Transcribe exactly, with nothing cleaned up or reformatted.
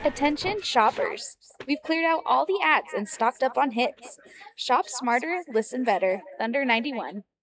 Attention shoppers. We've cleared out all the ads and stocked up on hits. Shop smarter, listen better. Thunder ninety-one.